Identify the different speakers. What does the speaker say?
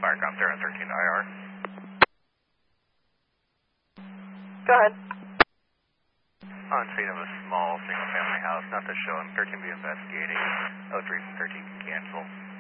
Speaker 1: Firecom 013 IR.
Speaker 2: Go ahead.
Speaker 1: On scene of a small single-family house, not to show him. 13 be investigating. 03 from 13 can cancel.